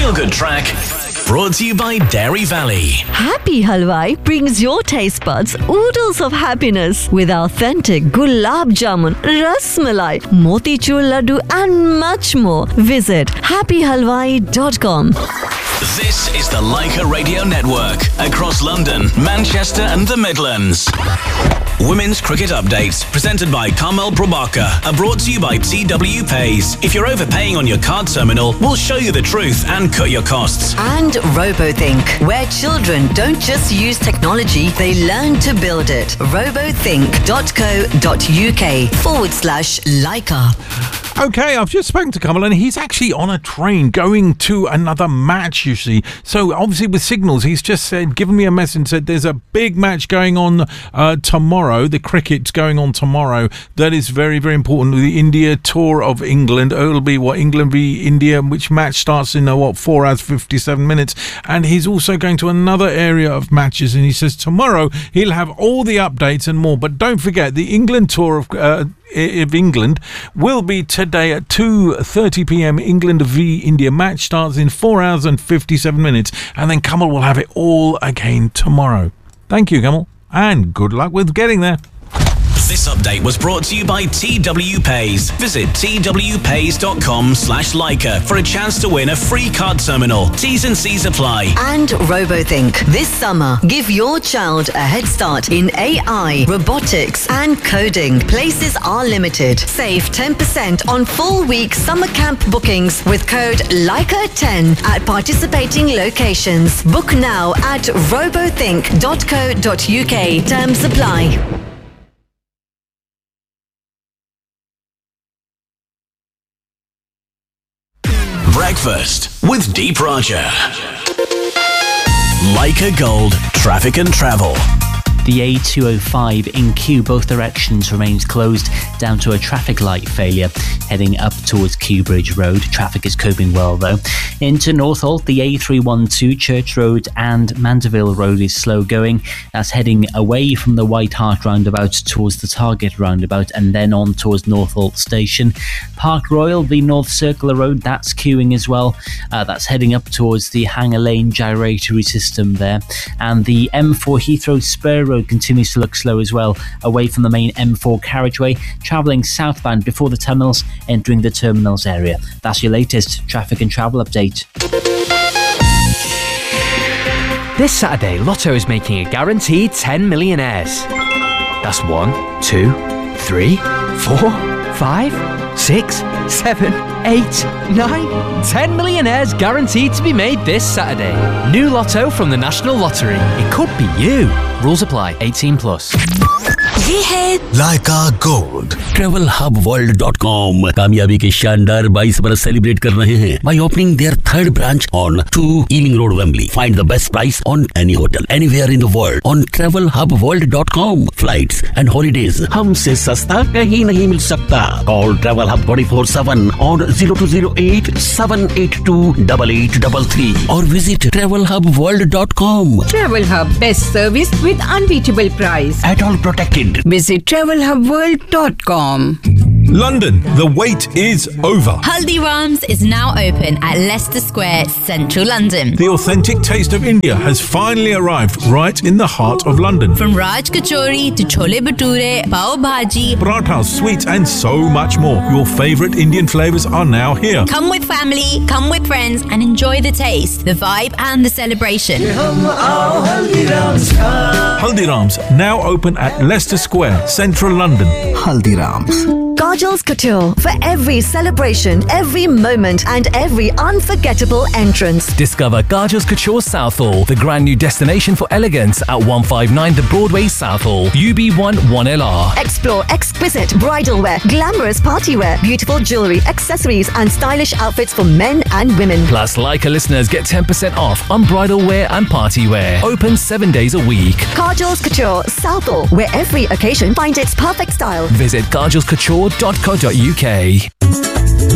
feel-good track brought to you by Dairy Valley. Happy Halwai brings your taste buds oodles of happiness with authentic gulab jamun, ras malai, motichur laddu and much more. Visit happyhalwai.com. This is the Leica Radio Network across London, Manchester and the Midlands. Women's Cricket Updates, presented by Kamal Prabhakar, are brought to you by TW Pays. If you're overpaying on your card terminal, we'll show you the truth and cut your costs. And RoboThink, where children don't just use technology, they learn to build it. robothink.co.uk/Leica. Okay, I've just spoken to Kamal and he's actually on a train going to another match, you see. So obviously with Signals, he's just given me a message and said there's a big match going on tomorrow. The cricket's going on tomorrow. That is very, very important. The India tour of England. It'll be England v India, which match starts in 4 hours 57 minutes. And he's also going to another area of matches, and he says tomorrow he'll have all the updates and more. But don't forget, the England tour of England will be today at 2:30 p.m. England v India. Match starts in 4 hours and 57 minutes, and then Kamal will have it all again tomorrow. Thank you, Kamal, and good luck with getting there. This update was brought to you by TW Pays. Visit twpays.com/Leica for a chance to win a free card terminal. T's and C's apply. And RoboThink. This summer, give your child a head start in AI, robotics and coding. Places are limited. Save 10% on full-week summer camp bookings with code Leica10 at participating locations. Book now at robothink.co.uk. Terms apply. Breakfast with Deep Roger. Leica Gold, traffic and travel. The A205 in Kew, both directions, remains closed down to a traffic light failure heading up towards Kew Bridge Road. Traffic is coping well though. Into Northolt, the A312 Church Road and Mandeville Road is slow going. That's heading away from the White Hart roundabout towards the Target roundabout and then on towards Northolt Station. Park Royal, the North Circular Road, that's queuing as well. That's heading up towards the Hanger Lane gyratory system there. And the M4 Heathrow Spur Road continues to look slow as well, away from the main M4 carriageway, travelling southbound before the tunnels, entering the terminals area. That's your latest traffic and travel update. This Saturday, Lotto is making a guaranteed 10 millionaires. That's 1, 2, 3, 4, 5, 6, 7, 8, 9, 10 millionaires guaranteed to be made this Saturday. New Lotto from the National Lottery. It could be you. Rules apply. 18 plus. ये है Leica Gold. TravelHubWorld.com कामयाबी के शानदार 22 बरस celebrate कर रहे हैं by opening their third branch on 2 Ealing Road, Wembley. Find the best price on any hotel anywhere in the world on TravelHubWorld.com. Flights and holidays हमसे सस्ता कहीं नहीं मिल सकता. Call Travel Hub 24/7 on 0208-782-8833 or visit TravelHubWorld.com. Travel Hub, best service with unbeatable price. At all protected. Visit TravelHubWorld.com. London, the wait is over. Haldiram's is now open at Leicester Square, central London. The authentic taste of India has finally arrived right in the heart of London. From Raj Kachori to Chole Bhature, Pav Bhaji, Parathas, sweets and so much more. Your favourite Indian flavours are now here. come with family, come with friends and enjoy the taste, the vibe and the celebration. Haldiram's, now open at Leicester Square, central London. Haldiram's. Kajal's Couture. For every celebration, every moment and every unforgettable entrance. Discover Kajal's Couture Southall, the grand new destination for elegance at 159 The Broadway Southall, UB1 1LR. Explore exquisite bridal wear, glamorous party wear, beautiful jewellery, accessories and stylish outfits for men and women. Plus, Leica listeners get 10% off on bridal wear and party wear. Open 7 days a week. Kajal's Couture Southall, where every occasion finds its perfect style. Visit kajalscouture.co.uk.